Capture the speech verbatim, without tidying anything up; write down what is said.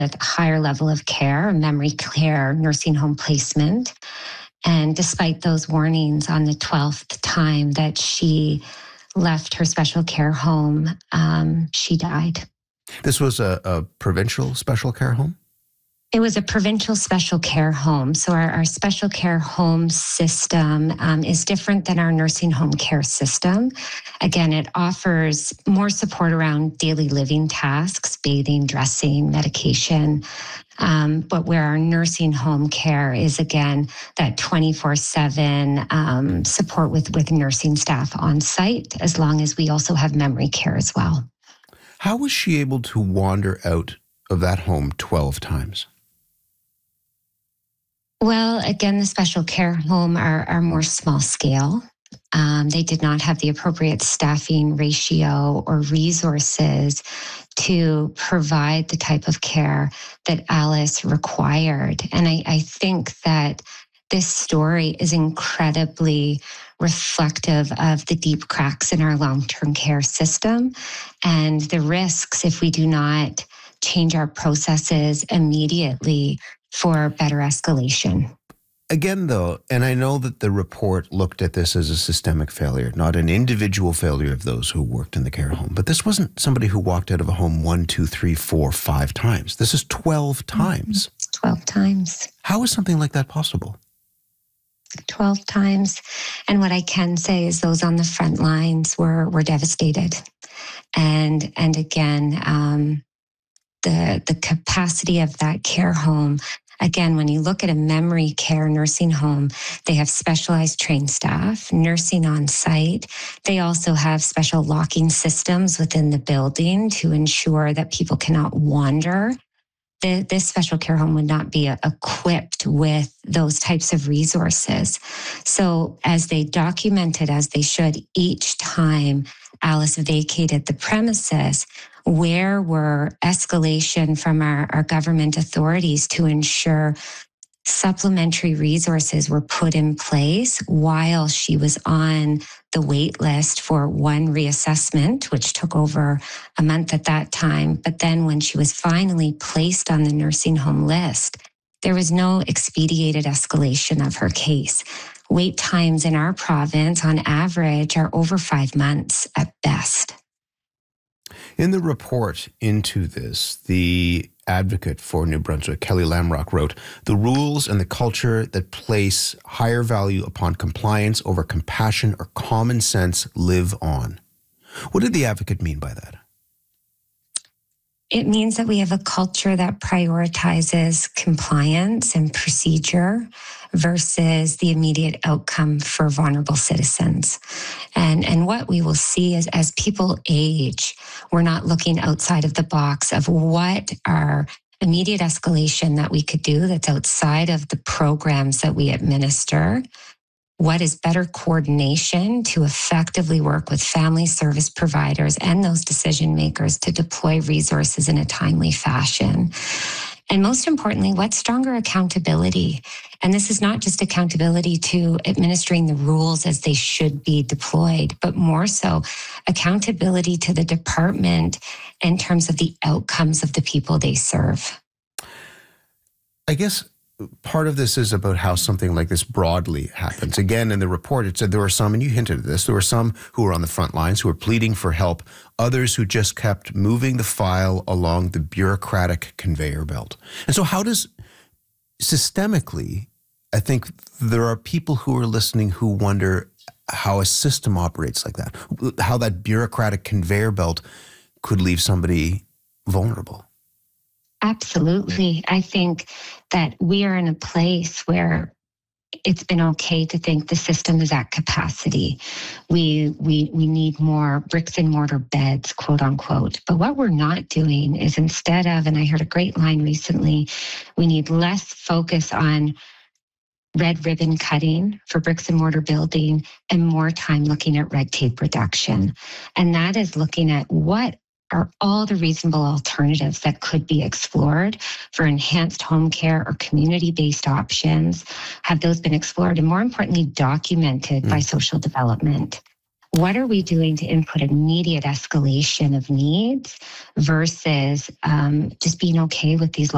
higher level of care, a memory care nursing home placement. And despite those warnings, on the twelfth time that she left her special care home, um, she died. This was a, a provincial special care home? It was a provincial special care home. So our, our special care home system um, is different than our nursing home care system. Again, it offers more support around daily living tasks, bathing, dressing, medication. Um, but where our nursing home care is, again, that twenty-four seven um, support with, with nursing staff on site, as long as we also have memory care as well. How was she able to wander out of that home twelve times? Well, again, the special care home are, are more small scale. Um, they did not have the appropriate staffing ratio or resources to provide the type of care that Alice required. And I, I think that this story is incredibly reflective of the deep cracks in our long-term care system and the risks if we do not change our processes immediately for better escalation. Again, though, and I know that the report looked at this as a systemic failure, not an individual failure of those who worked in the care home, but this wasn't somebody who walked out of a home one, two, three, four, five times. This is twelve times. twelve times. How is something like that possible? twelve times. And what I can say is those on the front lines were, were devastated. And, and again, um, the, the capacity of that care home, again, when you look at a memory care nursing home, they have specialized trained staff, nursing on site. They also have special locking systems within the building to ensure that people cannot wander. The, this special care home would not be equipped with those types of resources. So as they documented, as they should, each time Alice vacated the premises, where were escalation from our, our government authorities to ensure supplementary resources were put in place while she was on the wait list for one reassessment, which took over a month at that time. But then when she was finally placed on the nursing home list, there was no expedited escalation of her case. Wait times in our province on average are over five months at best. In the report into this, the advocate for New Brunswick, Kelly Lamrock, wrote, "The rules and the culture that place higher value upon compliance over compassion or common sense live on." What did the advocate mean by that? It means that we have a culture that prioritizes compliance and procedure versus the immediate outcome for vulnerable citizens. And, and what we will see is as people age, we're not looking outside of the box of what are immediate escalation that we could do that's outside of the programs that we administer. What is better coordination to effectively work with family service providers and those decision makers to deploy resources in a timely fashion? And most importantly, what's stronger accountability? And this is not just accountability to administering the rules as they should be deployed, but more so accountability to the department in terms of the outcomes of the people they serve. I guess part of this is about how something like this broadly happens. Again, in the report, it said there were some, and you hinted at this, there were some who were on the front lines who were pleading for help, others who just kept moving the file along the bureaucratic conveyor belt. And so how does, systemically, I think there are people who are listening who wonder how a system operates like that, how that bureaucratic conveyor belt could leave somebody vulnerable. Absolutely. I think that we are in a place where it's been okay to think the system is at capacity. We we we need more bricks and mortar beds, quote unquote. But what we're not doing is, instead of, and I heard a great line recently, we need less focus on red ribbon cutting for bricks and mortar building and more time looking at red tape reduction. And that is looking at what are all the reasonable alternatives that could be explored for enhanced home care or community-based options. Have those been explored and, more importantly, documented mm. by social development? What are we doing to input immediate escalation of needs versus um, just being okay with these